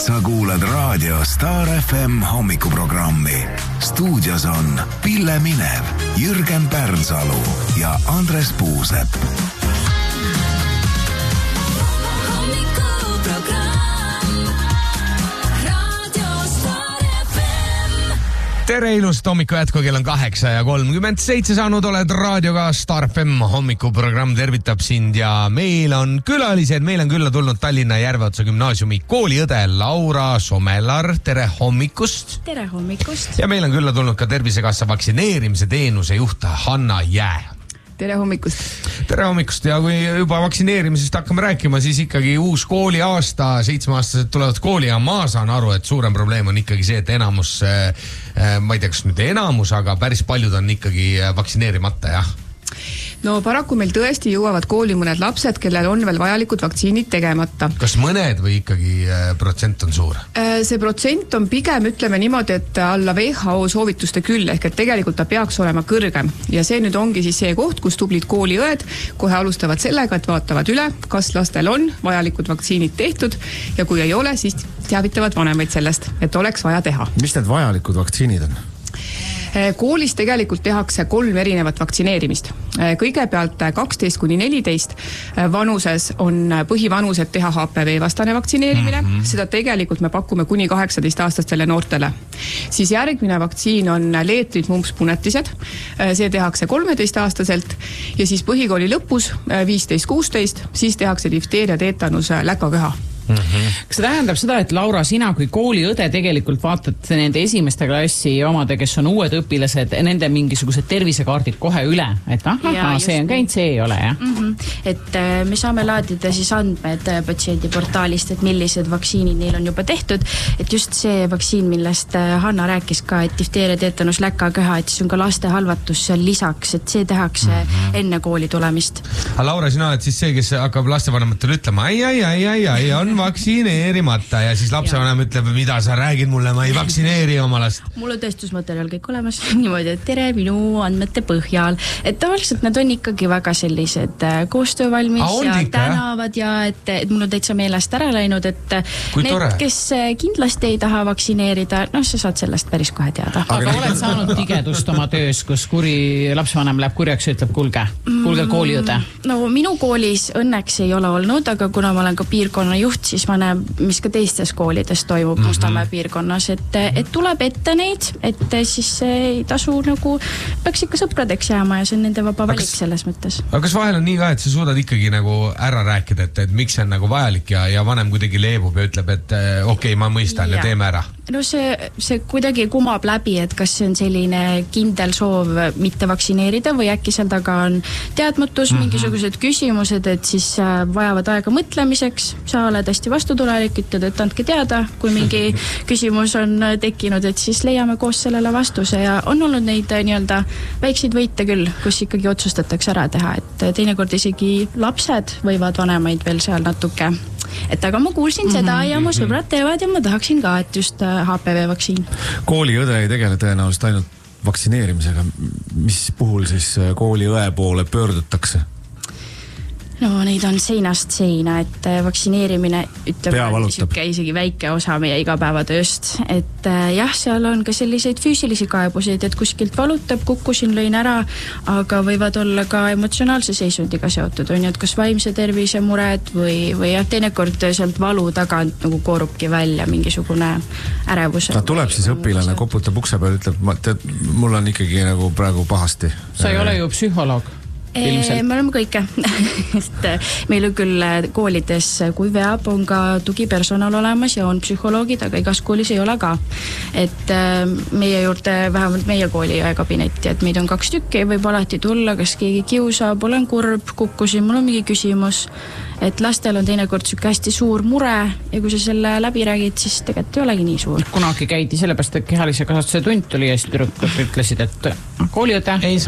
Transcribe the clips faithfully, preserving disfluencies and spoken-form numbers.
Sa kuulad raadio Star F M hommikuprogrammi. Stuudios on Pille Minev, Jürgen Pärnsalu ja Andres Puusepp. Tere ilust hommiku jätku, kell on kaheksa ja kolmkümmend seitse saanud, oled raadioga Star F M hommikuprogramm tervitab sind ja meil on külalised, meil on külla tulnud Tallinna Järveotsa gümnaasiumi kooliõde Laura Somelar, tere hommikust! Tere hommikust! Ja meil on külla tulnud ka Tervisekassa vaktsineerimise teenuse juht Hanna Jää. Tere hommikust! Tere hommikust ja kui juba vaktsineerimisest hakkame rääkima, siis ikkagi uus kooliaasta, seitsmeaastased tulevad kooli ja ma saan aru, et suurem probleem on ikkagi see, et enamus, ma ei tea, kas nüüd enamus, aga päris paljud on ikkagi vaktsineerimata, jah? No paraku meil tõesti jõuavad kooli mõned lapsed, kellel on veel vajalikud vaktsiinid tegemata. Kas mõned või ikkagi protsent on suur? See protsent on pigem, ütleme niimoodi, et alla W H O soovituste küll, ehk et tegelikult ta peaks olema kõrgem. Ja see nüüd ongi siis see koht, kus tublid kooliõed kohe alustavad sellega, et vaatavad üle, kas lastel on vajalikud vaktsiinid tehtud ja kui ei ole, siis teavitavad vanemaid sellest, et oleks vaja teha. Mis need vajalikud vaktsiinid on? Koolis tegelikult tehakse kolm erinevat vaktsineerimist. Kõigepealt kaksteist kuni neliteist vanuses on põhivanused teha H P V vastane vaktsineerimine. Mm-hmm. Seda tegelikult me pakume kuni kaheksateist aastastele noortele. Siis järgmine vaktsiin on leetrid, mumps, punetised. See tehakse kolmeteist aastaselt ja siis põhikooli lõpus viisteist kuusteist, siis tehakse difteeria, teetanus, läkaköha. Mm-hmm. Kas see tähendab seda, et Laura, sina kui kooliõde tegelikult vaatad nende esimeste klassi omade, kes on uued õpilased, nende mingisugused tervisekaardid kohe üle, et aha, ja, see on käinud, see ei ole, jah? Mm-hmm. Et me saame laadida siis andmed patsiendi portaalist, et millised vaktsiinid neil on juba tehtud, et just see vaktsiin, millest Hanna rääkis ka, et difteeria, teetanus, läkaköha, et siis on ka laste halvatus seal lisaks, et see tehakse mm-hmm. enne kooli tulemist. Aga Laura, sina oled siis see, kes hakkab lastevanematele ütlema, ai, ai, ai, ai, ai, on vaktsineerimata ja siis lapsevanem ütleb, mida sa räägid mulle, ma ei vaktsineeri oma last. Mul on tõestusmaterjal kõik olemas niimoodi, et tere minu andmete põhjal. Et tavaliselt nad on ikkagi väga sellised koostöövalmis ah, ja ikka, tänavad ja et, et mul on täitsa meelest ära läinud, et Kui need, tore. Kes kindlasti ei taha vaktsineerida, noh, sa saad sellest päris kohe teada. Aga, aga oled saanud tigedust oma töös, kus kuri lapsevanem läheb kurjaks ja ütleb, kulge, kulge kooliõde? No minu koolis õnneks ei ole olnud, aga kuna ma olen ka piirkonna juht, siis ma näen, mis ka teistes koolides toimub mm-hmm. Mustamäe piirkonnas, et, et tuleb ette neid, et siis ei tasu nagu, peaks ikka sõpradeks jääma ja see on nende vaba valik selles mõttes. Aga kas vahel on nii ka, et sa suudad ikkagi nagu ära rääkida, et, et miks see on nagu vajalik ja, ja vanem kuidagi leebub ja ütleb, et okei, okay, ma mõistan ja, ja teeme ära? No see, see kuidagi kumab läbi, et kas see on selline kindel soov mitte vaktsineerida või äkki seal taga on teadmatus, mm-hmm. mingisugused küsimused, et siis vajavad aega mõtlemiseks, sa oled hästi vastutulelik, ütled, et andke teada, kui mingi küsimus on tekkinud, et siis leiame koos sellele vastuse ja on olnud neid nii-öelda väikseid võite küll, kus ikkagi otsustatakse ära teha, et teinekord isegi lapsed võivad vanemaid veel seal natuke. Et aga ma kuulsin mm-hmm. seda ja mu sõbrad teevad ja ma tahaksin ka, et just H P V vaktsiin. Kooliõde ei tegele tõenäoliselt ainult vaktsineerimisega. Mis puhul siis kooliõe poole pöördutakse? No neid on seinast seina, et vaktsineerimine ütleb siuke isegi väike osa meie igapäevatööst, et jah, seal on ka selliseid füüsilisi kaebuseid, et kuskilt valutab, kukkusin, lõin ära, aga võivad olla ka emotsionaalse seisundiga seotud, on ju, et kas vaimse tervise mured või, või jah, teinekord sealt valu tagant nagu koorubki välja mingisugune ärevus. Ta tuleb siis õpilane, koputab ukse peal, ütleb, tead, mul on ikkagi nagu praegu pahasti. Sa ei ole ju psühholoog. Ilmselt. Me oleme kõike. Meil on küll koolides, kui veab, on ka tugipersonal olemas ja on psühholoogid, aga igas koolis ei ole ka. Et meie juurde, vähemalt meie kooli kabinetti, et meid on kaks tükki, võib alati tulla, kas keegi kiusab, olen kurb, kukkusin, mul on mingi küsimus. Et lastel on teinekord süke hästi suur mure ja kui sa selle läbi räägid, siis tegelikult ei olegi nii suur. Kunagi käidi sellepärast, et kehalise kasvatuse tund tuli ja siis tüdrukud ütlesid, et kooliõde ei saa.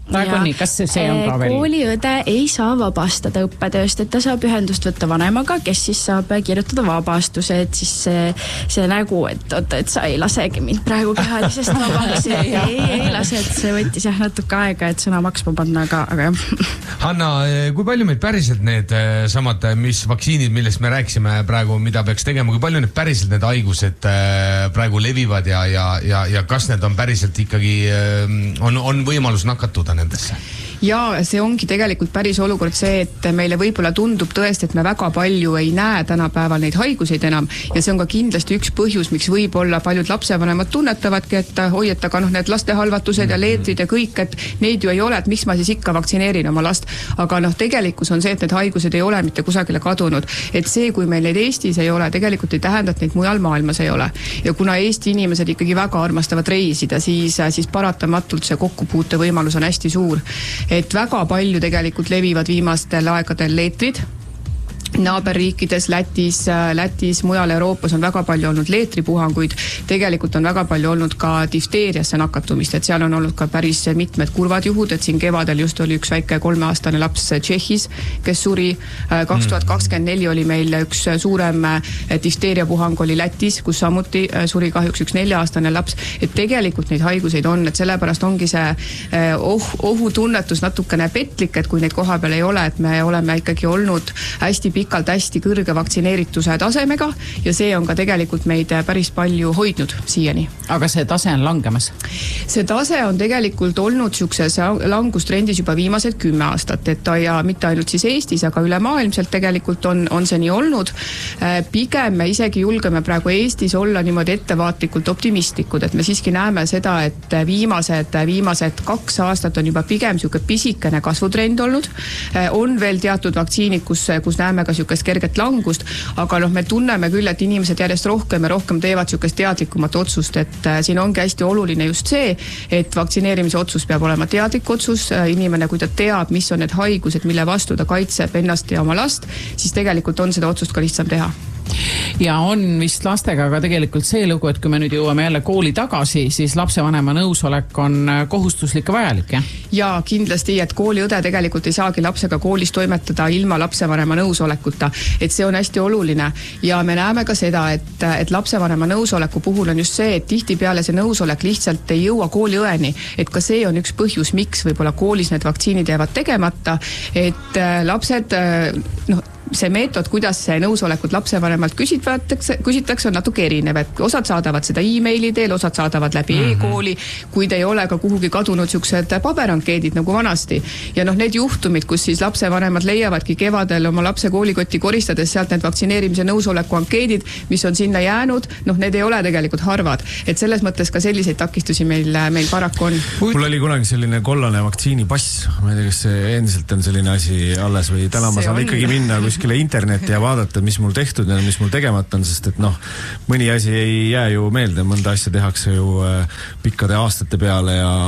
praegu nii, kas see, see on ka veel? Kooliõde ei saa vabastada õppetööst, et ta saab ühendust võtta vanemaga, kes siis saab kirjutada vabastuse, et siis see, see nägu, et oota, et sa ei lasegi mind praegu kehalisest vabaks. ei, ei lase, et see võttis jah natuke aega, et sõna maksma panna, aga, aga jah. Hanna, kui palju meid päriselt need samad, mis vaktsiinid, millest me rääkisime praegu, mida peaks tegema, kui palju need päriselt need haigused praegu levivad ja, ja, ja, ja kas need on päriselt ikkagi, on, on võimalus nakatuda nendesse? Ja see ongi tegelikult päris olukord see, et meile võib-olla tundub tõesti, et me väga palju ei näe tänapäeval neid haiguseid enam ja see on ka kindlasti üks põhjus, miks võib-olla paljud lapsevanemad tunnetavadki, et oi, et aga noh, need lastehalvatused ja leetrid ja kõik, et neid ju ei ole, et miks ma siis ikka vaktsineerin oma last. Aga noh, tegelikkus on see, et need haigused ei ole mitte kusagile kadunud. Et see, kui meil neid Eestis ei ole, tegelikult ei tähenda, et neid mujal maailmas ei ole. Ja kuna Eesti inimesed ikkagi väga armastavad reisida, siis, siis paratamatult see kokkupuute võimalus on hästi suur. Et väga palju tegelikult levivad viimastel aegadel leetrid. Naaberriikides, Lätis, Lätis, mujal Euroopas on väga palju olnud leetripuhanguid. Tegelikult on väga palju olnud ka difteeriasse nakatumist, et seal on olnud ka päris mitmed kurvad juhud, et siin kevadel just oli üks väike kolmeaastane laps Tšehhis, kes suri. kaks tuhat kakskümmend neli oli meil üks suurem difteeriapuhang oli Lätis, kus samuti suri kahjuks üks nelja-aastane laps. Et tegelikult neid haiguseid on, et sellepärast ongi see oh, ohutunnetus natukene petlik, et kui neid koha peal ei ole, et me oleme ikkagi olnud hästi pikalt hästi kõrge vaktsineerituse tasemega ja see on ka tegelikult meid päris palju hoidnud siiani. Aga see tase on langemas? See tase on tegelikult olnud siukses langustrendis juba viimased kümme aastat, et ja mitte ainult siis Eestis, aga ülemaailmselt tegelikult on, on see nii olnud. Pigem me isegi julgeme praegu Eestis olla niimoodi ettevaatlikult optimistlikud, et me siiski näeme seda, et viimased, viimased kaks aastat on juba pigem siuke pisikene kasvutrend olnud. On veel teatud vaktsiinid, kus, kus näeme ka siukest kerget langust, aga noh, me tunneme küll, et inimesed järjest rohkem ja rohkem teevad siukest teadlikumat otsust, et siin ongi hästi oluline just see, et vaktsineerimise otsus peab olema teadlik otsus. Inimene, kui ta teab, mis on need haigused, mille vastu ta kaitseb ennast ja oma last, siis tegelikult on seda otsust ka lihtsam teha. Ja on vist lastega ka tegelikult see lugu, et kui me nüüd jõuame jälle kooli tagasi, siis lapsevanema nõusolek on kohustuslik ja vajalik, jah? Ja kindlasti, et kooliõde tegelikult ei saagi lapsega koolis toimetada ilma lapsevanema nõusolekuta, et see on hästi oluline ja me näeme ka seda, et, et lapsevanema nõusoleku puhul on just see, et tihti peale see nõusolek lihtsalt ei jõua kooliõeni, et ka see on üks põhjus, miks võib-olla koolis need vaktsiinid jäävad tegemata, et lapsed, noh, see meetod, kuidas see nõusolekut lapsevanemalt küsitakse, küsitakse on natuke erinev, et osad saadavad seda e-maili teel, osad saadavad läbi mm-hmm. e-kooli, kuid ei ole ka kuhugi kadunud siuksed paberankeedid nagu vanasti. Ja noh, need juhtumid, kus siis lapsevanemad leiavadki kevadel oma lapse koolikoti koristades sealt need vaktsineerimise nõusoleku ankeedid, mis on sinna jäänud, noh, need ei ole tegelikult harvad. Et selles mõttes ka selliseid takistusi meil, meil paraku on. Mul oli kunagi selline kollane vaktsiinipass, ma ei tea, kas see endiselt on selline asi alles või täna ma saan on... ikkagi minna kuskile internetti ja vaadata, mis mul tehtud ja mis mul tegemata on, sest et noh, mõni asi ei jää ju meelde, mõnda asja tehakse ju pikkade aastate peale ja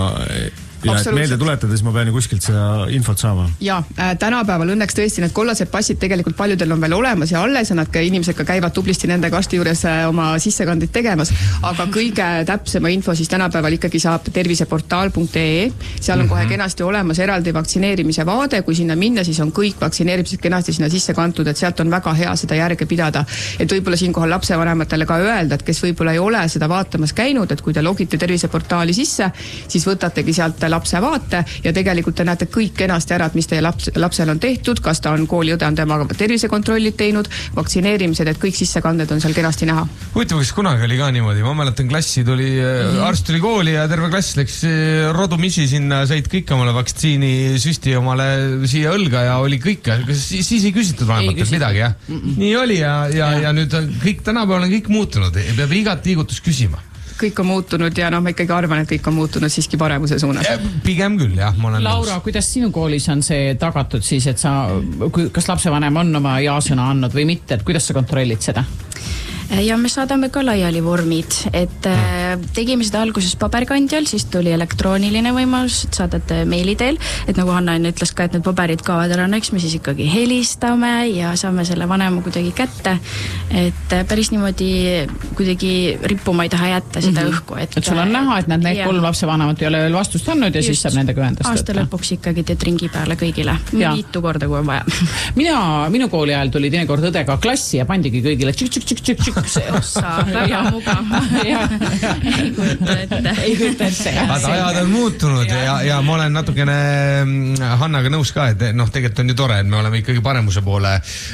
ja et meelde tuletades ma pean ju kuskilt seda infot saama. Ja, äh, tänapäeval õnneks tõesti need kollased passid tegelikult paljudel on veel olemas ja alles ja nad ka inimesed ka käivad tublisti nende kasti juures äh, oma sissekandid tegemas, aga kõige täpsema info siis tänapäeval ikkagi saab terviseportaal punkt ee, seal on kohe kenasti olemas eraldi vaktsineerimise vaade, kui sinna minna, siis on kõik vaktsineerimised kenasti sinna sisse kantud, et sealt on väga hea seda järge pidada, et võib-olla siinkohal lapsevanematele ka öelda, et kes võib-olla ei ole seda vaatamas käinud, et kui te logite terviseportaali sisse, siis võtategi sealt lapse vaate ja tegelikult te näete kõik kenasti ära, et mis teie laps, lapsel on tehtud, kas ta on kooliõde, on tema tervisekontrollit teinud, vaktsineerimised, et kõik sissekanded on seal kenasti näha. Huvitav, kas kunagi oli ka niimoodi, ma mäletan klassi tuli, mm-hmm. arst tuli kooli ja terve klass läks rodumisi sinna, said kõik omale vaktsiini süsti omale siia õlga ja oli kõik, kas siis ei küsitud vanematelt midagi, jah? Mm-mm. Nii oli ja, ja, ja. ja nüüd on kõik, tänapäeval on kõik muutunud, peab igat liigutus küsima. Kõik on muutunud ja noh, ma ikkagi arvan, et kõik on muutunud siiski paremuse suunas. Pigem küll, jah. Ma olen Laura, nõus. Kuidas sinu koolis on see tagatud siis, et sa, kas lapsevanem on oma jaasõna andnud või mitte, et kuidas sa kontrollid seda? ja me saadame ka laiali vormid, et mm. tegime seda alguses paberkandjal, siis tuli elektrooniline võimalus, et saadate meili teel, et nagu Hanna enne ütles ka, et need paberid kaovad ära, eks me siis ikkagi helistame ja saame selle vanema kuidagi kätte, et päris niimoodi kuidagi rippuma ei taha jätta seda mm-hmm. õhku. Et, et sul on näha, et nad need kolm lapsevanemat ei ole veel vastust andnud ja just, siis saab nendega ühendust. Aasta lõpuks ikkagi teed ringi peale kõigile, mitu korda kui on vaja. Mina, minu kooli ajal tuli teinekord õdega klassi ja pandigi kõigile tšik-tšik-tšik-tšik see ossa, väga mugav. Ei kujuta ette. Ei kujuta ette. Vaata, ajad on muutunud ja, ja ma olen natukene Hannaga nõus ka, et noh, tegelikult on ju tore, et me oleme ikkagi paremuse poole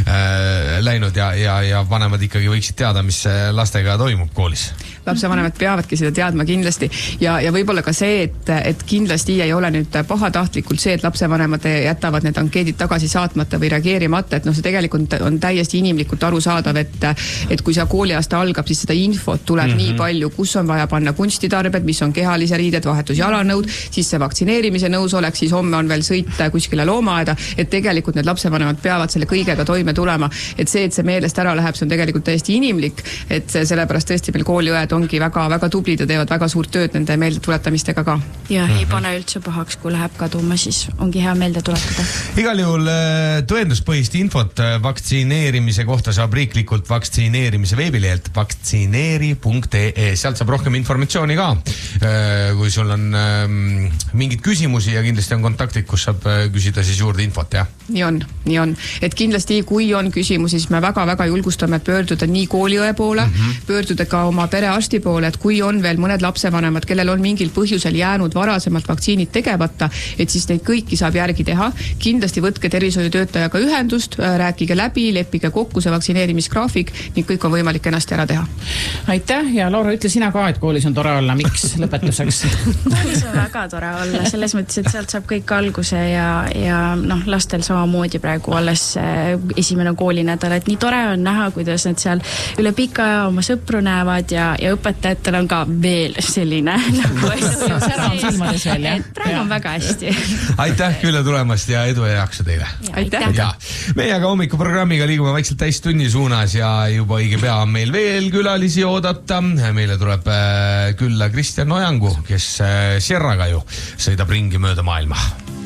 äh, läinud ja, ja, ja vanemad ikkagi võiksid teada, mis lastega toimub koolis. Lapsevanemad peavadki seda teadma kindlasti ja, ja võib-olla ka see, et, et kindlasti ei ole nüüd pahatahtlikult see, et lapsevanemad jätavad need ankeedid tagasi saatmata või reageerimata, et noh, see tegelikult on täiesti inimlikult arusaadav, et, et kui see kooliaasta algab, siis seda infot tuleb mm-hmm. nii palju, kus on vaja panna kunstitarbed, mis on kehalise riided, vahetus jalanõud, siis see vaktsineerimise nõusolek, siis homme on veel sõit kuskile loomaaeda, et tegelikult need lapsevanemad peavad selle kõigega toime tulema, et see, et see meelest ära läheb, see on tegelikult täiesti inimlik, et sellepärast tõesti meil kooliõed ongi väga, väga tublid ja teevad väga suurt tööd nende meeldetuletamistega ka. Ja mm-hmm. ei pane üldse pahaks, kui läheb kaduma, siis ongi hea meelde tuletada. Igal juhul tõenduspõhist infot vaktsineerimise kohta saab riiklikult vaktsineerimise veebilehelt vaktsineeri punkt ee. Sealt saab rohkem informatsiooni ka, kui sul on mingid küsimusi ja kindlasti on kontaktid, kus saab küsida siis juurde infot, jah? Nii on, nii on. Et kindlasti, kui on küsimusi, siis me väga-väga julgustame pöörduda nii kooliõe poole, mm-hmm. pöörduda ka oma perearsti poole, et kui on veel mõned lapsevanemad, kellel on mingil põhjusel jäänud varasemalt vaktsiinid tegemata, et siis neid kõiki saab järgi teha. Kindlasti võtke tervishoiutöötajaga ühendust, rääkige läbi, leppige kokku see vaktsineerimisgraafik, ning kõik on võimalik ennast ära teha. Aitäh ja Laura, ütle sina ka, et koolis on tore olla, miks lõpetuseks? Koolis on väga tore olla, selles mõttes, et sealt saab kõik alguse ja, ja noh, lastel samamoodi praegu alles esimene koolinädal, et nii tore on näha, kuidas nad seal üle pika aja oma sõpru näevad ja, ja õpetajatel on ka veel selline nagu sära on silmades veel, jah? Praegu on väga hästi. Aitäh külla tulemast ja edu ja jaksu teile. Aitäh. Ja meie aga hommikuprogrammiga liigume vaikselt täistunni suunas ja juba õige pea on meil veel külalisi oodata. Meile tuleb külla Kristjan Ojangu, kes Sierraga ju sõidab ringi mööda maailma.